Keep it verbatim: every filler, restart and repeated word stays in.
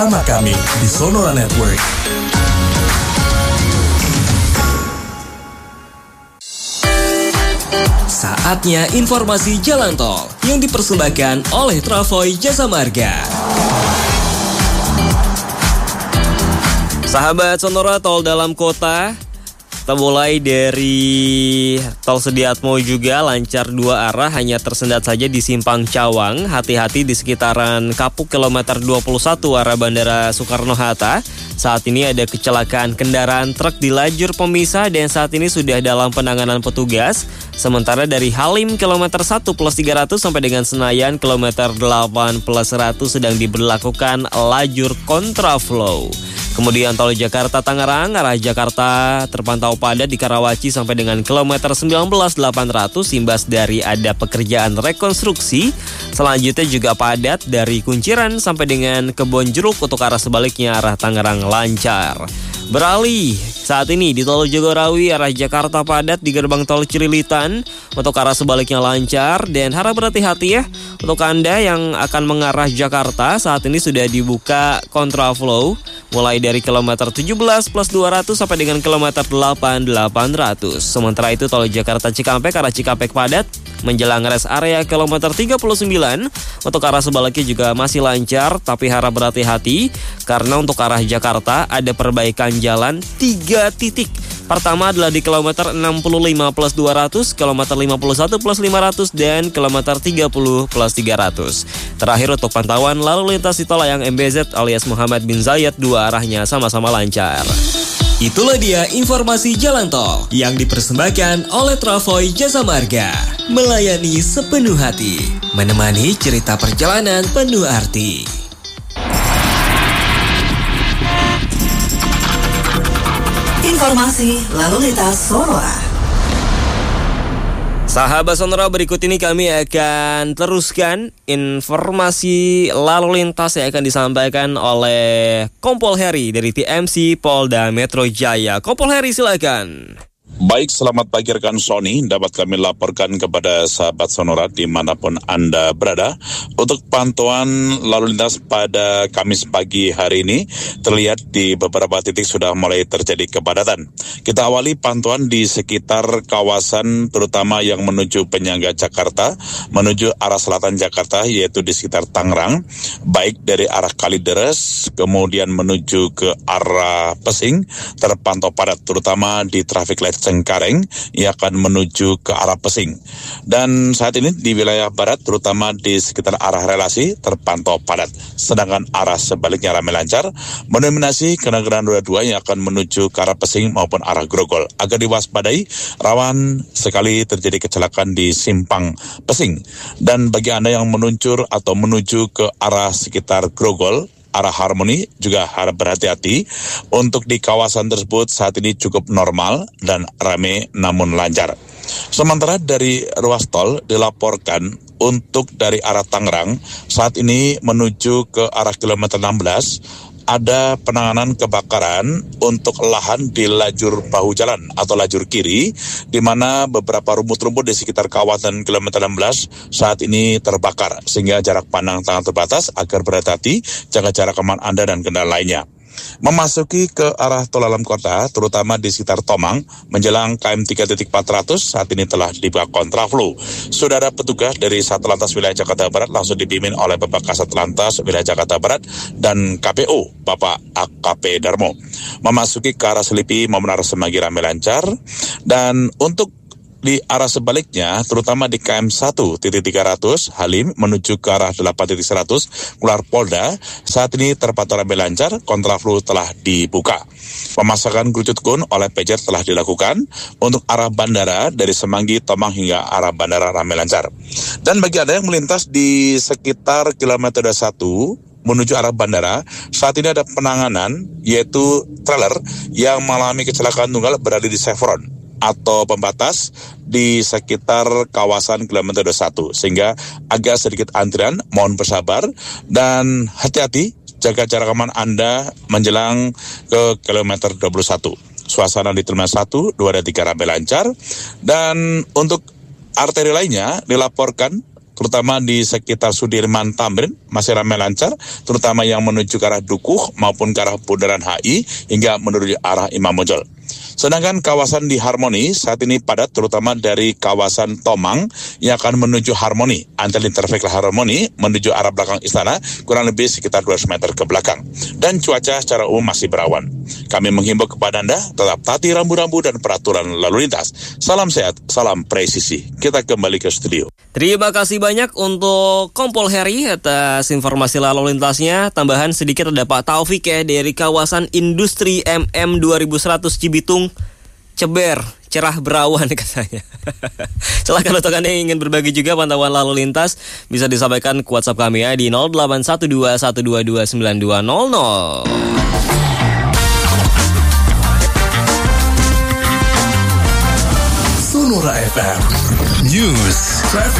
Sama kami di Sonora Network. Saatnya informasi jalan tol yang dipersembahkan oleh Travoy Jasa Marga. Sahabat Sonora, tol dalam kota kita mulai dari tol Sediatmo juga lancar dua arah, hanya tersendat saja di Simpang Cawang. Hati-hati di sekitaran Kapuk kilometer dua puluh satu arah Bandara Soekarno-Hatta. Saat ini ada kecelakaan kendaraan truk di lajur pemisah dan saat ini sudah dalam penanganan petugas. Sementara dari Halim kilometer satu plus tiga ratus sampai dengan Senayan kilometer delapan plus seratus sedang diberlakukan lajur kontraflow. Kemudian tol Jakarta-Tangerang arah Jakarta terpantau padat di Karawaci sampai dengan kilometer sembilan belas delapan ratus imbas dari ada pekerjaan rekonstruksi. Selanjutnya juga padat dari Kunciran sampai dengan Kebonjeruk untuk arah sebaliknya arah Tangerang lancar. Beralih saat ini di tol Jagorawi arah Jakarta padat di gerbang tol Cililitan untuk arah sebaliknya lancar dan harap berhati-hati ya untuk Anda yang akan mengarah Jakarta. Saat ini sudah dibuka kontraflow mulai dari kilometer tujuh belas plus dua ratus sampai dengan kilometer delapan delapan ratus. Sementara itu tol Jakarta Cikampek arah Cikampek padat menjelang rest area kilometer tiga puluh sembilan untuk arah sebaliknya juga masih lancar, tapi harap berhati-hati karena untuk arah Jakarta ada perbaikan jalan tiga titik. Pertama adalah di kilometer enam puluh lima plus dua ratus, kilometer lima puluh satu plus lima ratus, dan kilometer tiga puluh plus tiga ratus. Terakhir untuk pantauan lalu lintas di tol layang M B Z alias Muhammad bin Zayed, dua arahnya sama-sama lancar. Itulah dia informasi jalan tol yang dipersembahkan oleh Travoy Jasa Marga. Melayani sepenuh hati, menemani cerita perjalanan penuh arti. Informasi lalu lintas Sonora. Sahabat Sonora, berikut ini kami akan teruskan informasi lalu lintas yang akan disampaikan oleh Kompol Heri dari T M C Polda Metro Jaya. Kompol Heri, silakan. Baik, selamat pagi rekan Sony. Dapat kami laporkan kepada sahabat Sonora dimanapun Anda berada. Untuk pantauan lalu lintas pada Kamis pagi hari ini, terlihat di beberapa titik sudah mulai terjadi kepadatan. Kita awali pantauan di sekitar kawasan terutama yang menuju penyangga Jakarta, menuju arah selatan Jakarta, yaitu di sekitar Tangerang, baik dari arah Kalideres, kemudian menuju ke arah Pesing, terpantau padat terutama di traffic light Cengkareng yang akan menuju ke arah Pesing. Dan saat ini di wilayah barat terutama di sekitar arah relasi terpantau padat. Sedangkan arah sebaliknya ramai lancar mendominasi kendaraan roda dua yang akan menuju ke arah Pesing maupun arah Grogol. Agar diwaspadai, rawan sekali terjadi kecelakaan di Simpang Pesing. Dan bagi Anda yang meluncur atau menuju ke arah sekitar Grogol, arah Harmoni juga harap berhati-hati. Untuk di kawasan tersebut saat ini cukup normal dan ramai namun lancar. Sementara dari ruas tol dilaporkan untuk dari arah Tangerang saat ini menuju ke arah kilometer enam belas ada penanganan kebakaran untuk lahan di lajur bahu jalan atau lajur kiri, di mana beberapa rumput-rumput di sekitar kawasan kilometer enam belas saat ini terbakar, sehingga jarak pandang sangat terbatas. Agar berhati-hati, jaga jarak aman Anda dan kendaraan lainnya. Memasuki ke arah tol dalam kota, terutama di sekitar Tomang, menjelang K M tiga titik empat ratus, saat ini telah dibuka kontraflow. Sudah ada petugas dari Satlantas Wilayah Jakarta Barat langsung dipimpin oleh Bapak Kasat Lantas Wilayah Jakarta Barat dan K P O, Bapak A K P Darmo. Memasuki ke arah Selipi, Memenar Semanggi ramai lancar, dan untuk di arah sebaliknya, terutama di K M satu titik tiga ratus, Halim menuju ke arah delapan titik seratus, keluar Polda, saat ini terpantau ramai lancar, kontraflow telah dibuka. Pemasangan kerucut kun oleh P J telah dilakukan untuk arah bandara dari Semanggi, Tomang hingga arah bandara ramai lancar. Dan bagi Anda yang melintas di sekitar kilometer dua puluh satu, menuju arah bandara, saat ini ada penanganan, yaitu trailer yang mengalami kecelakaan tunggal berada di Chevron atau pembatas di sekitar kawasan kilometer dua puluh satu, sehingga agak sedikit antrian, mohon bersabar dan hati-hati, jaga jarak aman Anda menjelang ke kilometer dua puluh satu. Suasana di terminal satu, dua dan tiga ramai lancar. Dan untuk arteri lainnya dilaporkan terutama di sekitar Sudirman Tamrin masih ramai lancar, terutama yang menuju ke arah Dukuh maupun ke arah Bundaran H I hingga menuju arah Imam Bonjol. Sedangkan kawasan di Harmoni saat ini padat, terutama dari kawasan Tomang yang akan menuju Harmoni. Antara Interfake Harmoni menuju arah belakang istana kurang lebih sekitar dua ratus meter ke belakang. Dan cuaca secara umum masih berawan. Kami menghimbau kepada Anda tetap taati rambu-rambu dan peraturan lalu lintas. Salam sehat, salam presisi. Kita kembali ke studio. Terima kasih banyak untuk Kompol Heri atas informasi lalu lintasnya. Tambahan sedikit ada Pak Taufik ya dari kawasan Industri M M dua ribu seratus Cibitung, Ceber, cerah berawan katanya. Silakan untuk Anda yang ingin berbagi juga pantauan lalu lintas, bisa disampaikan ke WhatsApp kami ya di nol delapan satu dua satu dua dua sembilan dua nol nol. Sonora F M News Traffic.